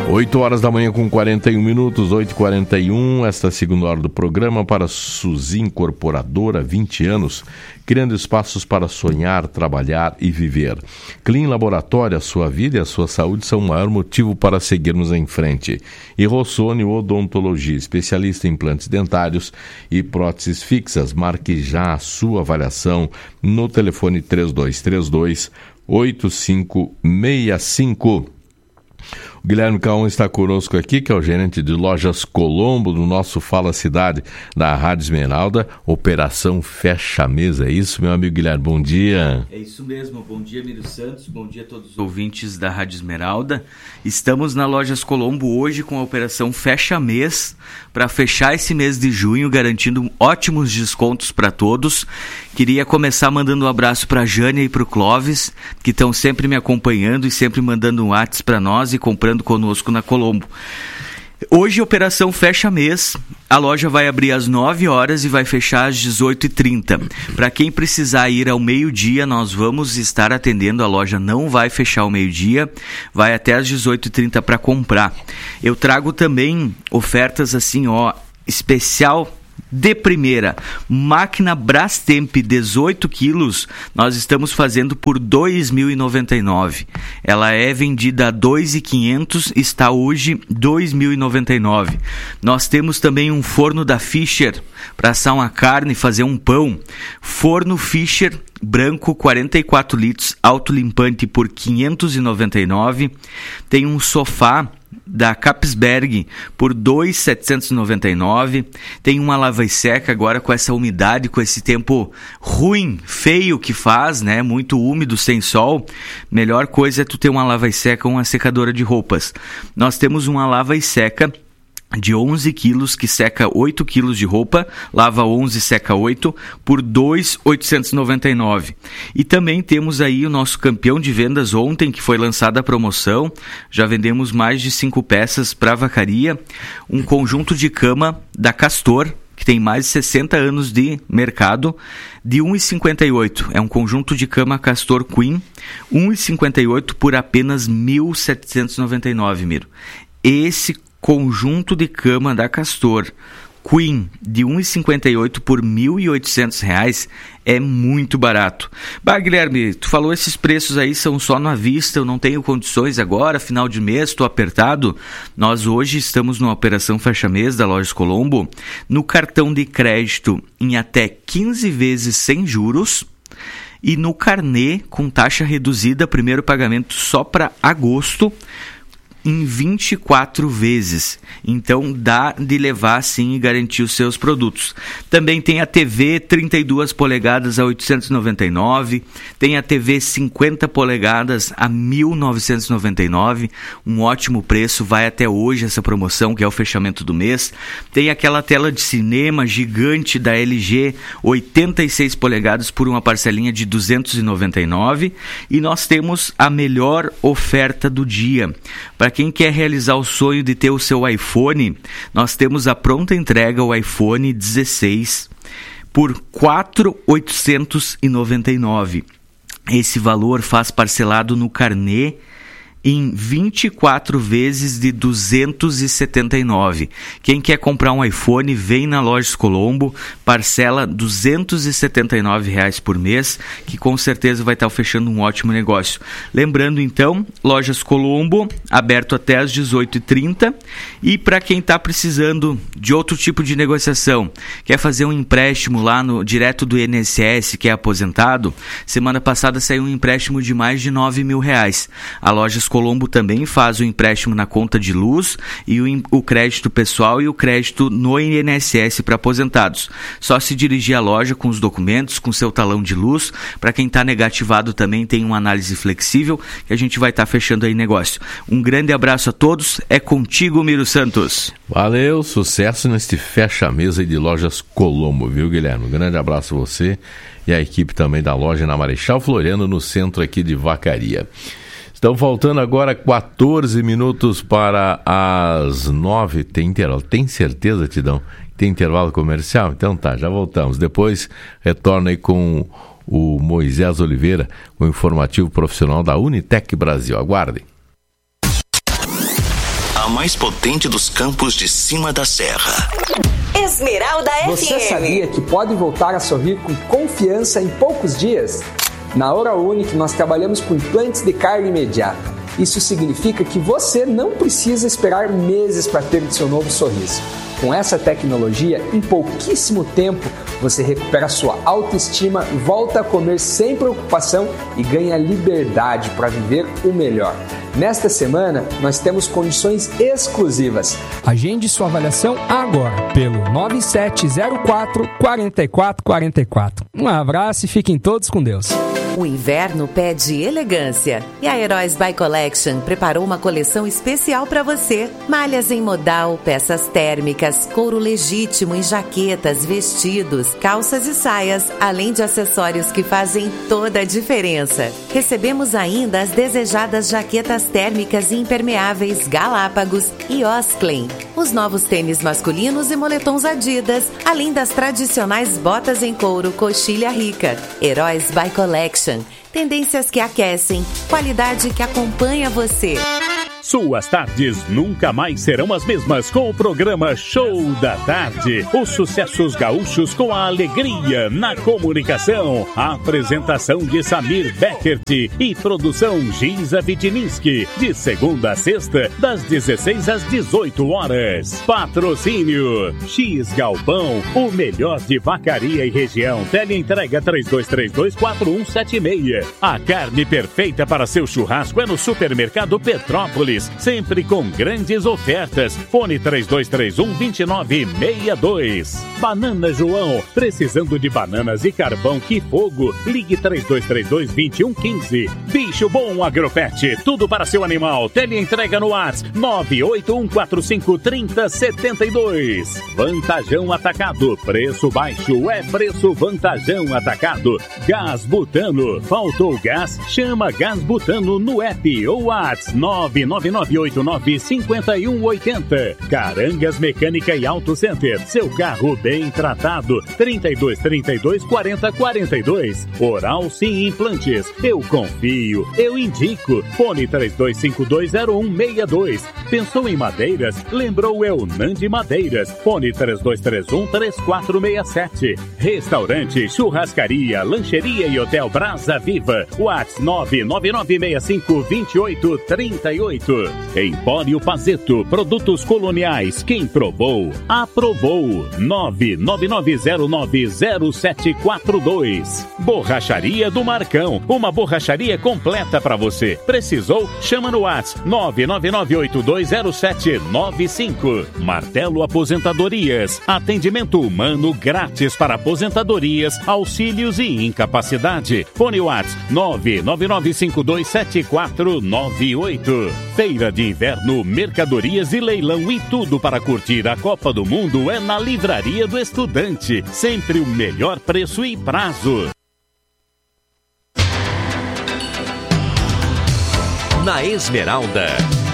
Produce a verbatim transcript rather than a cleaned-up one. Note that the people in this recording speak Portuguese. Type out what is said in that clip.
oito horas da manhã com quarenta e um minutos, oito e quarenta e um, esta é a segunda hora do programa para Suzy Incorporadora, vinte anos, criando espaços para sonhar, trabalhar e viver. Clean Laboratório, a sua vida e a sua saúde são o maior motivo para seguirmos em frente. E Rossoni Odontologia, especialista em implantes dentários e próteses fixas. Marque já a sua avaliação no telefone três dois três dois, oito cinco seis cinco. O Guilherme Caon está conosco aqui, que é o gerente de Lojas Colombo, do nosso Fala Cidade, da Rádio Esmeralda, Operação Fecha Mesa. É isso, meu amigo Guilherme? Bom dia. É isso mesmo. Bom dia, Miro Santos. Bom dia a todos os ouvintes da Rádio Esmeralda. Estamos na Lojas Colombo hoje com a Operação Fecha Mês, para fechar esse mês de junho, garantindo ótimos descontos para todos. Queria começar mandando um abraço para a Jânia e para o Clóvis, que estão sempre me acompanhando e sempre mandando um WhatsApp para nós e comprando conosco na Colombo. Hoje, Operação Fecha Mês. A loja vai abrir às nove horas e vai fechar às dezoito e trinta. Para quem precisar ir ao meio-dia, nós vamos estar atendendo. A loja não vai fechar ao meio-dia, vai até às dezoito e trinta para comprar. Eu trago também ofertas assim, ó, especial de primeira. Máquina Brastemp dezoito quilos, nós estamos fazendo por dois mil e noventa e nove. Ela é vendida a dois mil e quinhentos, está hoje dois mil e noventa e nove. Nós temos também um forno da Fischer para assar uma carne e fazer um pão. Forno Fischer branco, quarenta e quatro litros, autolimpante por quinhentos e noventa e nove. Tem um sofá da Capsberg por dois mil setecentos e noventa e nove. Tem uma lava e seca agora com essa umidade, com esse tempo ruim, feio que faz, né? Muito úmido, sem sol. Melhor coisa é tu ter uma lava e seca ou uma secadora de roupas. Nós temos uma lava e seca de onze quilos, que seca oito quilos de roupa, lava onze, seca oito, por dois mil oitocentos e noventa e nove. E também temos aí o nosso campeão de vendas ontem, que foi lançada a promoção, já vendemos mais de cinco peças para a vacaria, um conjunto de cama da Castor, que tem mais de sessenta anos de mercado, de um real e cinquenta e oito centavos. É um conjunto de cama Castor Queen, um real e cinquenta e oito centavos por apenas mil setecentos e noventa e nove, Miro. Esse conjunto de cama da Castor Queen de um real e cinquenta e oito centavos por mil e oitocentos reais é muito barato. Bah, Guilherme, tu falou esses preços aí são só na vista, eu não tenho condições agora, final de mês, estou apertado. Nós hoje estamos numa operação fecha mês da Lojas Colombo, no cartão de crédito em até quinze vezes sem juros e no carnê com taxa reduzida, primeiro pagamento só para agosto, em vinte e quatro vezes. Então dá de levar sim e garantir os seus produtos. Também tem a T V trinta e duas polegadas a oitocentos e noventa e nove, tem a T V cinquenta polegadas a mil novecentos e noventa e nove, um ótimo preço, vai até hoje essa promoção que é o fechamento do mês. Tem aquela tela de cinema gigante da L G, oitenta e seis polegadas por uma parcelinha de duzentos e noventa e nove, e nós temos a melhor oferta do dia. Para quem quer realizar o sonho de ter o seu iPhone, nós temos a pronta entrega, o iPhone dezesseis, por quatro mil oitocentos e noventa e nove. Esse valor faz parcelado no carnê em vinte e quatro vezes de duzentos e setenta e nove. Quem quer comprar um iPhone, vem na Lojas Colombo, parcela duzentos e setenta e nove reais por mês, que com certeza vai estar fechando um ótimo negócio. Lembrando então, Lojas Colombo, aberto até às dezoito e trinta, e para quem está precisando de outro tipo de negociação, quer fazer um empréstimo lá no direto do I N S S, que é aposentado, semana passada saiu um empréstimo de mais de nove mil reais. A Lojas Colombo também faz o empréstimo na conta de luz e o, o crédito pessoal e o crédito no I N S S para aposentados. Só se dirigir à loja com os documentos, com seu talão de luz. Para quem está negativado também tem uma análise flexível que a gente vai estar tá fechando aí negócio. Um grande abraço a todos. É contigo, Miro Santos. Valeu, sucesso neste fecha-mesa de Lojas Colombo, viu, Guilherme? Um grande abraço a você e a equipe também da loja na Marechal Floriano, no centro aqui de Vacaria. Estão faltando agora quatorze minutos para as nove. Tem intervalo? Tem certeza, Tidão? Tem intervalo comercial? Então tá, já voltamos. Depois retorna aí com o Moisés Oliveira, o informativo profissional da Unitec Brasil. Aguardem. A a mais potente dos campos de cima da serra. Esmeralda F M. Você sabia que pode voltar a sorrir com confiança em poucos dias? Na Oral Unique, nós trabalhamos com implantes de carga imediata. Isso significa que você não precisa esperar meses para ter o seu novo sorriso. Com essa tecnologia, em pouquíssimo tempo, você recupera sua autoestima, volta a comer sem preocupação e ganha liberdade para viver o melhor. Nesta semana, nós temos condições exclusivas. Agende sua avaliação agora pelo nove sete zero quatro, quatro quatro quatro quatro. Um abraço e fiquem todos com Deus. O inverno pede elegância e a Heróis by Collection preparou uma coleção especial para você. Malhas em modal, peças térmicas, couro legítimo em jaquetas, vestidos, calças e saias, além de acessórios que fazem toda a diferença. Recebemos ainda as desejadas jaquetas térmicas e impermeáveis Galápagos e Osklen, os novos tênis masculinos e moletons Adidas, além das tradicionais botas em couro Coxilha Rica. Heróis by Collection. Tendências que aquecem, qualidade que acompanha você. Suas tardes nunca mais serão as mesmas com o programa Show da Tarde. Os sucessos gaúchos com a alegria na comunicação. A apresentação de Samir Beckert e produção Giza Vitininski. De segunda a sexta, das dezesseis às dezoito horas. Patrocínio X Galpão, o melhor de Vacaria e região. Teleentrega três dois três dois, quatro um sete seis. A carne perfeita para seu churrasco é no Supermercado Petrópolis. Sempre com grandes ofertas. Fone três dois três um, dois nove seis dois. Banana João, precisando de bananas e carvão, que fogo. Ligue três dois três dois, dois um um cinco. Bicho Bom Agropet, tudo para seu animal. Teleentrega no WhatsApp nove oito um quatro cinco, três zero sete dois. Vantajão Atacado, preço baixo é preço Vantajão Atacado. Gás Butano, faltou gás? Chama Gás Butano no app ou WhatsApp nove nove nove oito nove cinco um oito zero. Carangas Mecânica e Auto Center, seu carro bem tratado. trinta e dois, trinta e dois, quarenta, quarenta e dois. Oral Sim Implantes, eu confio, eu indico. Fone três dois cinco dois zero um seis dois. Pensou em madeiras? Lembrou Eunandi Madeiras. Fone três dois três um, três quatro seis sete. Restaurante, churrascaria, lancheria e hotel Brasa Viva. WhatsApp nove nove nove seis cinco, dois oito três oito. Empório Pazeto, produtos coloniais. Quem provou, aprovou. nove nove nove zero nove zero sete quatro dois. Borracharia do Marcão, uma borracharia completa para você. Precisou? Chama no WhatsApp nove nove nove oito dois zero sete nove cinco. Martelo Aposentadorias, atendimento humano grátis para aposentadorias, auxílios e incapacidade. Fone WhatsApp nove nove nove cinco dois sete quatro nove oito. Feira de Inverno, mercadorias e leilão e tudo para curtir a Copa do Mundo é na Livraria do Estudante. Sempre o melhor preço e prazo. Na Esmeralda,